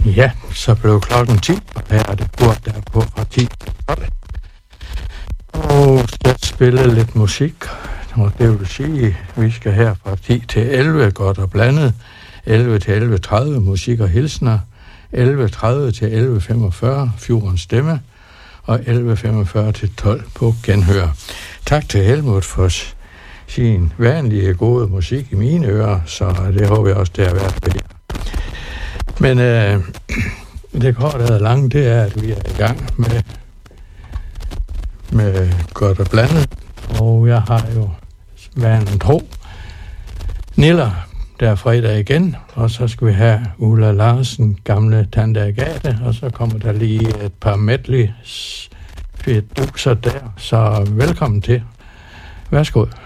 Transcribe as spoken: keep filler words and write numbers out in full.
Ja, så blev klokken ti, og her er det burde der på fra ti til tolv. Og skal spille lidt musik, og det vil sige, at vi skal her fra ti til elleve, godt og blandet, elleve til elleve tredive, musik og hilsner, elleve tredive til elleve femogfyrre, Fjordens Stemme, og elleve femogfyrre til tolv på genhør. Tak til Helmut for sin vanlige gode musik i mine ører, så det håber jeg også, det har været for jer. Men øh, det korte og lange, det er, at vi er i gang med, med godt og blandet, og jeg har jo vanen tro Niller, der er fredag igen, og så skal vi have Ulla Larsen, gamle Tante Agathe, og så kommer der lige et par medley fedt der, så velkommen til. Værsgo.